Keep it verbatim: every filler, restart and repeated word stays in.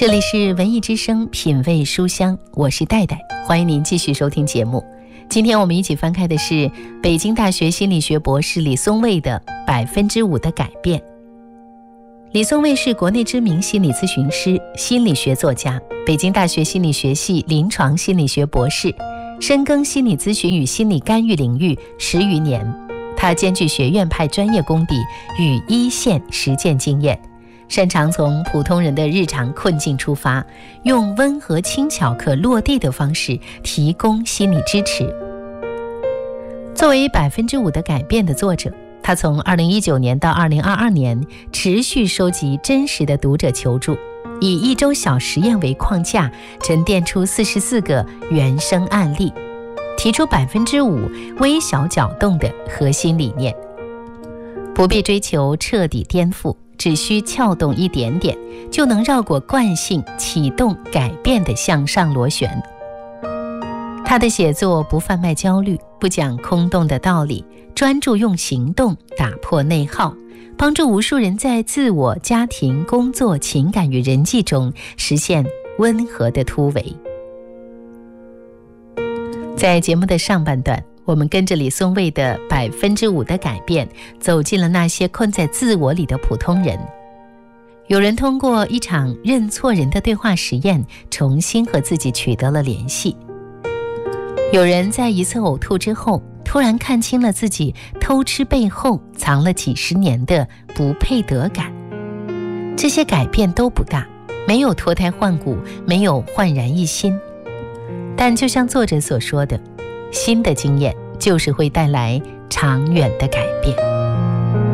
这里是文艺之声品味书香，我是戴戴，欢迎您继续收听节目。今天我们一起翻开的是北京大学心理学博士李松蔚的百分之五的改变。李松蔚是国内知名心理咨询师、心理学作家，北京大学心理学系临床心理学博士，深耕心理咨询与心理干预领域十余年。他兼具学院派专业功底与一线实践经验，擅长从普通人的日常困境出发，用温和轻巧可落地的方式提供心理支持。作为百分之五的改变的作者，他从二零一九年到二零二二年持续收集真实的读者求助，以一周小实验为框架，沉淀出四十四个原生案例，提出百分之五微小搅动的核心理念。不必追求彻底颠覆，只需撬动一点点，就能绕过惯性，启动改变的向上螺旋。他的写作不贩卖焦虑，不讲空洞的道理，专注用行动打破内耗，帮助无数人在自我、家庭、工作、情感与人际中实现温和的突围。在节目的上半段，我们跟着李松蔚的百分之五的改变，走进了那些困在自我里的普通人。有人通过一场认错人的对话实验，重新和自己取得了联系。有人在一次呕吐之后，突然看清了自己偷吃背后藏了几十年的不配得感。这些改变都不大，没有脱胎换骨，没有焕然一新。但就像作者所说的，新的经验就是会带来长远的改变。